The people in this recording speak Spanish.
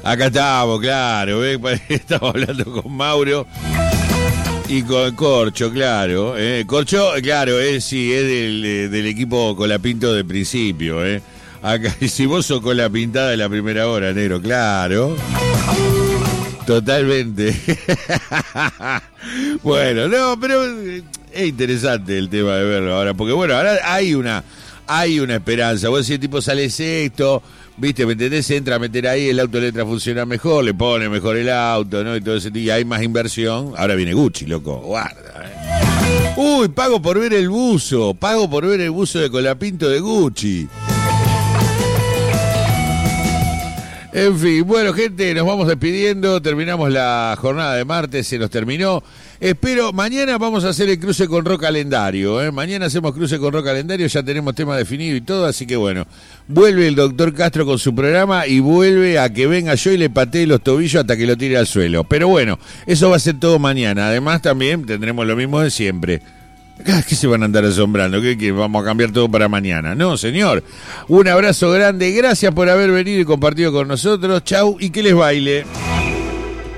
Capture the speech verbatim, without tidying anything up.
Acá estamos, claro, ¿ves? Estamos hablando con Mauro y con Corcho, claro. ¿eh? Corcho, claro, es, sí, es del, del equipo Colapinto de principio, ¿eh? Acá, si vos sos Colapintada de la primera hora, negro, claro. Totalmente. Bueno, no, pero es interesante el tema de verlo ahora, porque bueno, ahora hay una, hay una esperanza. Vos decís, tipo, sale sexto, viste, ¿me entendés? Se entra a meter ahí, el auto le entra a funcionar mejor, le pone mejor el auto, ¿no? Y todo ese, y hay más inversión. Ahora viene Gucci, loco, guarda, ¿eh? Uy, pago por ver el buzo, pago por ver el buzo de Colapinto de Gucci. En fin, bueno, gente, nos vamos despidiendo, terminamos la jornada de martes, se nos terminó. Espero, mañana vamos a hacer el cruce con Rock Calendario, ¿eh? Mañana hacemos cruce con Rock Calendario, ya tenemos tema definido y todo, así que bueno, vuelve el doctor Castro con su programa y vuelve a que venga yo y le patee los tobillos hasta que lo tire al suelo. Pero bueno, eso va a ser todo mañana, además también tendremos lo mismo de siempre. ¿Qué se van a andar asombrando? ¿Qué, qué vamos a cambiar todo para mañana? No, señor. Un abrazo grande. Gracias por haber venido y compartido con nosotros. Chau y que les baile.